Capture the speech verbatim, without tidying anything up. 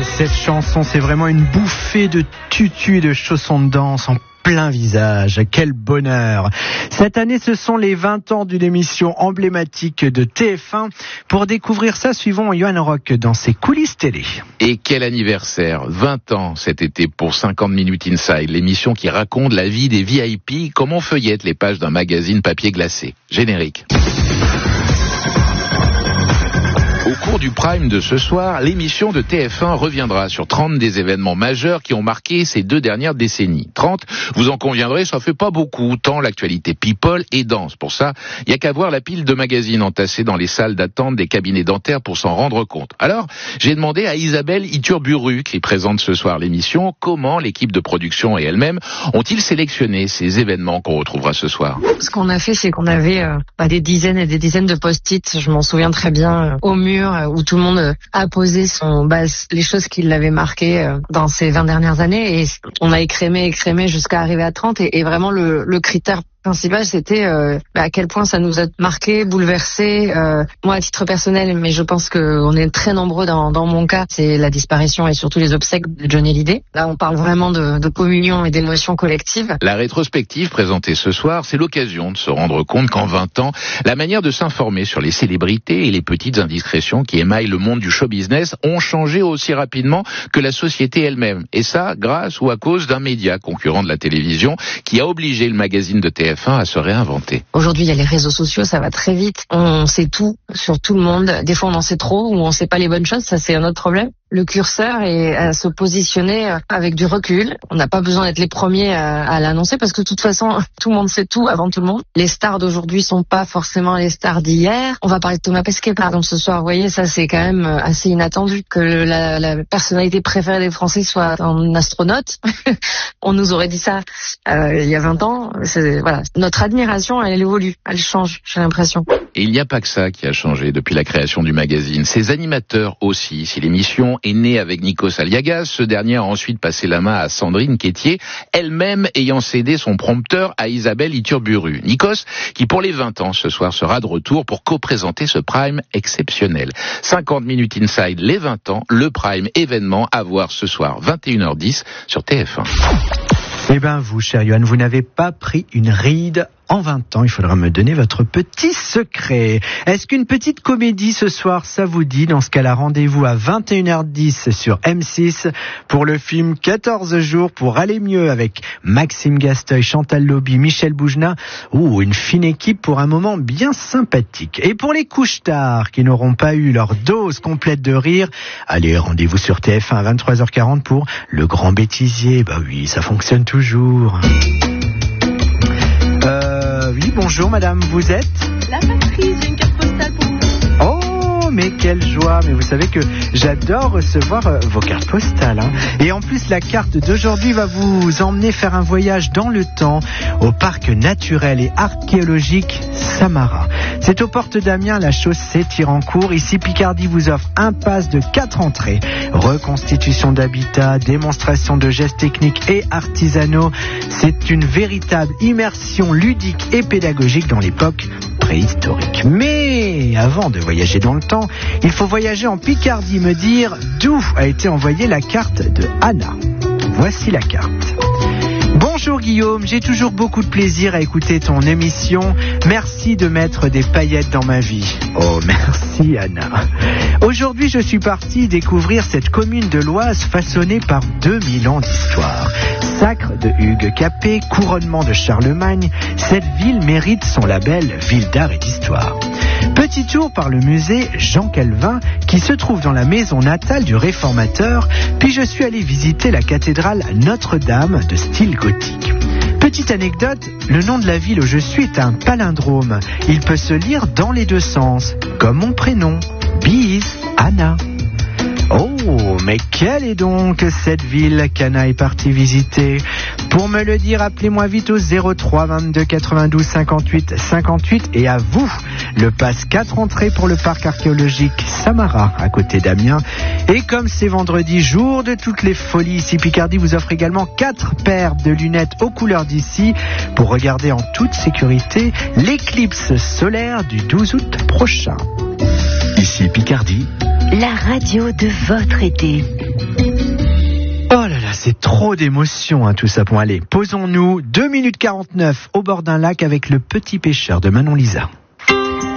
cette chanson, c'est vraiment une bouffée de tutu et de chaussons de danse en plein visage. Quel bonheur. Cette année, ce sont les vingt ans d'une émission emblématique de T F un. Pour découvrir ça, suivons Johan Rock dans ses coulisses télé. Et quel anniversaire, vingt ans cet été pour cinquante minutes Inside, l'émission qui raconte la vie des V I P comme on feuillette les pages d'un magazine papier glacé. Générique. Au cours du prime de ce soir, l'émission de T F un reviendra sur trente des événements majeurs qui ont marqué ces deux dernières décennies. trente, vous en conviendrez, ça fait pas beaucoup, tant l'actualité people est dense. Pour ça, il y a qu'à voir la pile de magazines entassés dans les salles d'attente des cabinets dentaires pour s'en rendre compte. Alors, j'ai demandé à Isabelle Iturburu, qui présente ce soir l'émission, comment l'équipe de production et elle-même ont-ils sélectionné ces événements qu'on retrouvera ce soir. Ce qu'on a fait, c'est qu'on avait euh, bah, des dizaines et des dizaines de post-it, je m'en souviens très bien, euh, au mur, où tout le monde a posé son, bah, les choses qui l'avaient marqué dans ces vingt dernières années, et on a écrémé, écrémé jusqu'à arriver à trente, et, et vraiment le, le critère principal, c'était euh, à quel point ça nous a marqué, bouleversé. Euh, moi, à titre personnel, mais je pense qu'on est très nombreux dans, dans mon cas, c'est la disparition et surtout les obsèques de Johnny Hallyday. Là, on parle vraiment de, de communion et d'émotion collective. La rétrospective présentée ce soir, c'est l'occasion de se rendre compte qu'en vingt ans, la manière de s'informer sur les célébrités et les petites indiscrétions qui émaillent le monde du show business ont changé aussi rapidement que la société elle-même. Et ça, grâce ou à cause d'un média concurrent de la télévision qui a obligé le magazine de T F un à se réinventer. Aujourd'hui, il y a les réseaux sociaux, ça va très vite. On sait tout sur tout le monde. Des fois, on en sait trop ou on sait pas les bonnes choses. Ça, c'est un autre problème. Le curseur est à se positionner avec du recul. On n'a pas besoin d'être les premiers à, à l'annoncer parce que de toute façon, tout le monde sait tout avant tout le monde. Les stars d'aujourd'hui sont pas forcément les stars d'hier. On va parler de Thomas Pesquet, par exemple, ce soir. Vous voyez, ça, c'est quand même assez inattendu que la, la personnalité préférée des Français soit un astronaute. On nous aurait dit ça euh, il y a vingt ans. C'est, voilà. Notre admiration, elle évolue, elle change, j'ai l'impression. Et il n'y a pas que ça qui a changé depuis la création du magazine. Ses animateurs aussi. Si l'émission est née avec Nikos Aliagas, ce dernier a ensuite passé la main à Sandrine Quétier, elle-même ayant cédé son prompteur à Isabelle Iturburu. Nikos, qui pour les vingt ans ce soir sera de retour pour co-présenter ce prime exceptionnel. cinquante minutes Inside, les vingt ans, le prime événement à voir ce soir, vingt et une heures dix sur T F un. Eh ben vous, cher Johan, vous n'avez pas pris une ride en vingt ans. Il faudra me donner votre petit secret. Est-ce qu'une petite comédie ce soir, ça vous dit? Dans ce cas-là, rendez-vous à vingt et une heures dix sur M six pour le film quatorze jours pour aller mieux avec Maxime Gasteuil, Chantal Lobby, Michel Boujna. Ouh, une fine équipe pour un moment bien sympathique. Et pour les couches-tard qui n'auront pas eu leur dose complète de rire, allez, rendez-vous sur T F un à vingt-trois heures quarante pour Le Grand Bêtisier. Bah oui, ça fonctionne toujours. Euh, oui, bonjour madame, vous êtes ? La Patrice, j'ai une carte postale pour vous. Oh, mais quelle joie! Mais vous savez que j'adore recevoir euh, vos cartes postales. Hein. Et en plus, la carte d'aujourd'hui va vous emmener faire un voyage dans le temps au parc naturel et archéologique Samara. C'est aux portes d'Amiens, la chaussée Tirancourt. Ici, Picardie vous offre un pass de quatre entrées. Reconstitution d'habitat, démonstration de gestes techniques et artisanaux. C'est une véritable immersion ludique et pédagogique dans l'époque préhistorique. Mais avant de voyager dans le temps, il faut voyager en Picardie, me dire d'où a été envoyée la carte de Anna. Voici la carte. Bonjour Guillaume, j'ai toujours beaucoup de plaisir à écouter ton émission. Merci de mettre des paillettes dans ma vie. Oh, merci Anna. Aujourd'hui, je suis parti découvrir cette commune de l'Oise façonnée par deux mille ans d'histoire. Sacre de Hugues Capet, couronnement de Charlemagne, cette ville mérite son label Ville d'art et d'histoire. Petit tour par le musée Jean Calvin qui se trouve dans la maison natale du réformateur, puis je suis allé visiter la cathédrale Notre-Dame de style gothique. Petite anecdote, le nom de la ville où je suis est un palindrome. Il peut se lire dans les deux sens, comme mon prénom, Bis Anna. Oh, mais quelle est donc cette ville qu'Anna est partie visiter? Pour me le dire, appelez-moi vite au zéro trois vingt-deux quatre-vingt-douze cinquante-huit cinquante-huit et à vous le pass quatre entrées pour le parc archéologique Samara à côté d'Amiens. Et comme c'est vendredi, jour de toutes les folies, ici Picardie vous offre également quatre paires de lunettes aux couleurs d'ici pour regarder en toute sécurité l'éclipse solaire du douze août prochain. Ici Picardie, la radio de votre été. Oh là là, c'est trop d'émotions hein, tout ça. Bon allez, posons-nous deux minutes quarante-neuf au bord d'un lac avec Le Petit Pêcheur de Manon Lisa.